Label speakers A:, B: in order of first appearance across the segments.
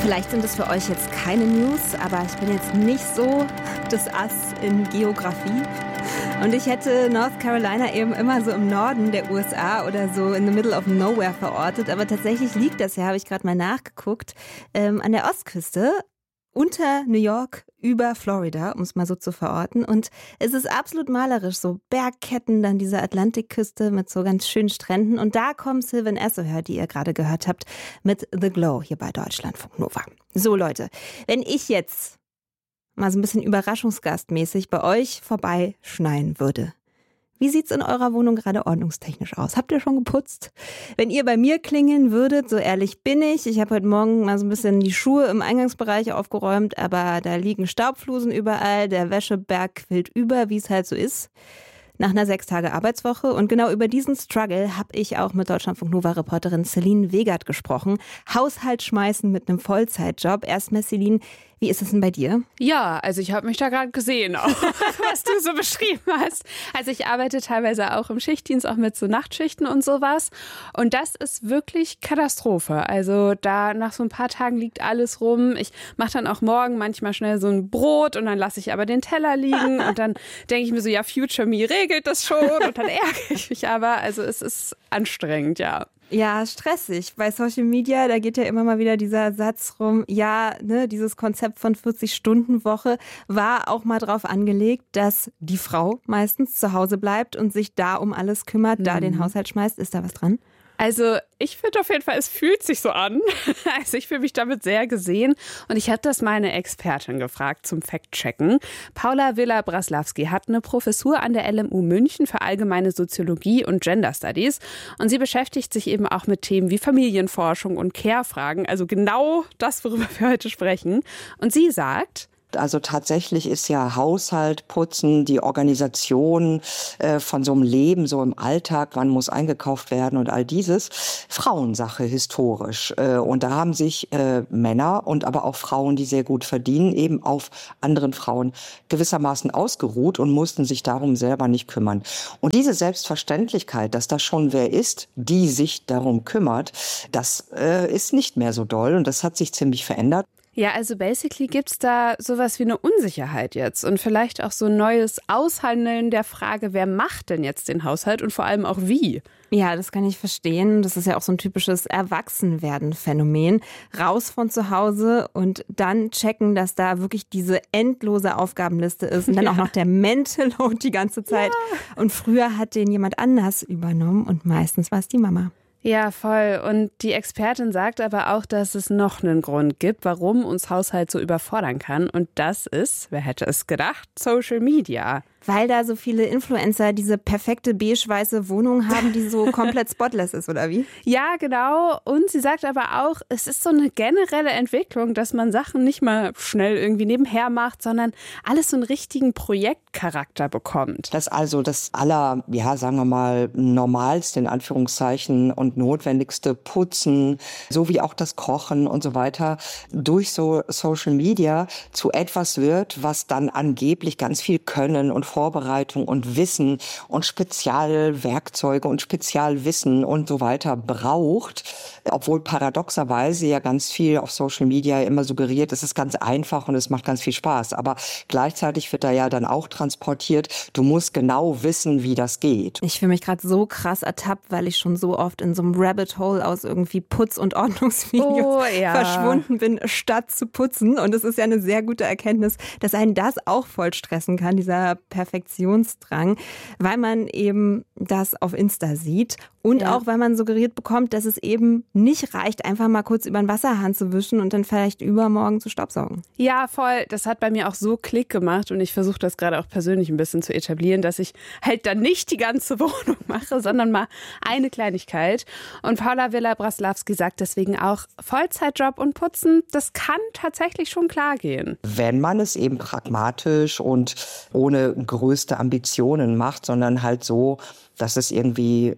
A: Vielleicht sind es für euch jetzt keine News, aber ich bin jetzt nicht so das Ass in Geografie. Und ich hätte North Carolina eben immer so im Norden der USA oder so in the middle of nowhere verortet. Aber tatsächlich liegt das ja, habe ich gerade mal nachgeguckt, an der Ostküste. Unter New York, über Florida, um es mal so zu verorten. Und es ist absolut malerisch, so Bergketten, dann diese Atlantikküste mit so ganz schönen Stränden. Und da kommt Sylvan Esso her, die ihr gerade gehört habt, mit The Glow hier bei Deutschlandfunk Nova. So Leute, wenn ich jetzt mal so ein bisschen überraschungsgastmäßig bei euch vorbeischneien würde, wie sieht's in eurer Wohnung gerade ordnungstechnisch aus? Habt ihr schon geputzt? Wenn ihr bei mir klingeln würdet, so ehrlich bin ich. Ich habe heute Morgen mal so ein bisschen die Schuhe im Eingangsbereich aufgeräumt, aber da liegen Staubflusen überall, der Wäscheberg quillt über, wie es halt so ist. Nach einer 6-Tage-Arbeitswoche. Und genau über diesen Struggle habe ich auch mit Deutschlandfunk-Nova-Reporterin Celine Wegert gesprochen. Haushalt schmeißen mit einem Vollzeitjob. Erstmal, Celine, wie ist es denn bei dir?
B: Ja, also ich habe mich da gerade gesehen, auch was du so beschrieben hast. Also ich arbeite teilweise auch im Schichtdienst, auch mit so Nachtschichten und sowas. Und das ist wirklich Katastrophe. Also da nach so ein paar Tagen liegt alles rum. Ich mache dann auch morgen manchmal schnell so ein Brot und dann lasse ich aber den Teller liegen. Und dann denke ich mir so, ja, Future Me regelt das schon. Und dann ärgere ich mich aber. Also es ist anstrengend, ja.
A: Ja, stressig. Bei Social Media, da geht ja immer mal wieder dieser Satz rum, ja, ne, dieses Konzept von 40-Stunden-Woche war auch mal drauf angelegt, dass die Frau meistens zu Hause bleibt und sich da um alles kümmert, da den Haushalt schmeißt. Ist da was dran?
B: Also ich finde auf jeden Fall, es fühlt sich so an. Also ich fühle mich damit sehr gesehen. Und ich habe das meine Expertin gefragt zum Fact-Checken. Paula Villa-Braslawski hat eine Professur an der LMU München für allgemeine Soziologie und Gender Studies. Und sie beschäftigt sich eben auch mit Themen wie Familienforschung und Care-Fragen. Also genau das, worüber wir heute sprechen. Und sie sagt:
C: Also tatsächlich ist ja Haushalt, Putzen, die Organisation von so einem Leben, so im Alltag, wann muss eingekauft werden und all dieses, Frauensache historisch. Und da haben sich Männer und aber auch Frauen, die sehr gut verdienen, eben auf anderen Frauen gewissermaßen ausgeruht und mussten sich darum selber nicht kümmern. Und diese Selbstverständlichkeit, dass da schon wer ist, die sich darum kümmert, das ist nicht mehr so doll und das hat sich ziemlich verändert.
B: Ja, also basically gibt's da sowas wie eine Unsicherheit jetzt und vielleicht auch so ein neues Aushandeln der Frage, wer macht denn jetzt den Haushalt und vor allem auch wie?
A: Ja, das kann ich verstehen. Das ist ja auch so ein typisches Erwachsenwerden-Phänomen. Raus von zu Hause und dann checken, dass da wirklich diese endlose Aufgabenliste ist und dann auch noch der Mental Load die ganze Zeit. Ja. Und früher hat den jemand anders übernommen und meistens war es die Mama.
B: Ja, voll. Und die Expertin sagt aber auch, dass es noch einen Grund gibt, warum uns Haushalt so überfordern kann. Und das ist, wer hätte es gedacht, Social Media.
A: Weil da so viele Influencer diese perfekte beige-weiße Wohnung haben, die so komplett spotless ist, oder wie?
B: Ja, genau. Und sie sagt aber auch, es ist so eine generelle Entwicklung, dass man Sachen nicht mal schnell irgendwie nebenher macht, sondern alles so einen richtigen Projektcharakter bekommt.
C: Dass also das sagen wir mal, normalste in Anführungszeichen und notwendigste Putzen, sowie auch das Kochen und so weiter, durch so Social Media zu etwas wird, was dann angeblich ganz viel Können und Vorbereitung und Wissen und Spezialwerkzeuge und Spezialwissen und so weiter braucht, obwohl paradoxerweise ja ganz viel auf Social Media immer suggeriert, es ist ganz einfach und es macht ganz viel Spaß. Aber gleichzeitig wird da ja dann auch transportiert, du musst genau wissen, wie das geht.
A: Ich fühle mich gerade so krass ertappt, weil ich schon so oft in so einem Rabbit Hole aus irgendwie Putz- und Ordnungsvideos verschwunden bin, statt zu putzen. Und es ist ja eine sehr gute Erkenntnis, dass einen das auch voll stressen kann, dieser Perfektionsdrang, weil man eben das auf Insta sieht und auch, weil man suggeriert bekommt, dass es eben nicht reicht, einfach mal kurz über den Wasserhahn zu wischen und dann vielleicht übermorgen zu staubsaugen.
B: Ja, voll. Das hat bei mir auch so Klick gemacht und ich versuche das gerade auch persönlich ein bisschen zu etablieren, dass ich halt dann nicht die ganze Wohnung mache, sondern mal eine Kleinigkeit. Und Paula Villa-Braslawski sagt deswegen auch, Vollzeitjob und Putzen, das kann tatsächlich schon klar gehen.
C: Wenn man es eben pragmatisch und ohne größte Ambitionen macht, sondern halt so, dass es irgendwie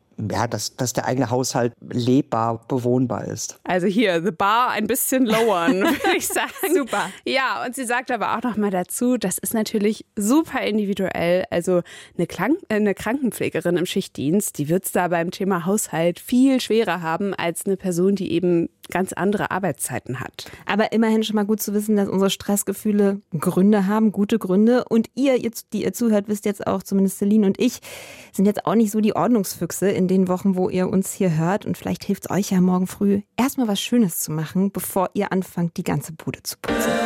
C: dass der eigene Haushalt lebbar, bewohnbar ist.
B: Also hier, the bar ein bisschen lowern, würde ich sagen.
A: Super.
B: Ja, und sie sagt aber auch noch mal dazu, das ist natürlich super individuell. Also eine Krankenpflegerin im Schichtdienst, die wird es da beim Thema Haushalt viel schwerer haben als eine Person, die eben ganz andere Arbeitszeiten hat.
A: Aber immerhin schon mal gut zu wissen, dass unsere Stressgefühle Gründe haben, gute Gründe. Und ihr, die ihr zuhört, wisst jetzt auch, zumindest Celine und ich, sind jetzt auch nicht so die Ordnungsfüchse in den Wochen, wo ihr uns hier hört. Und vielleicht hilft es euch ja morgen früh, erstmal was Schönes zu machen, bevor ihr anfangt, die ganze Bude zu putzen.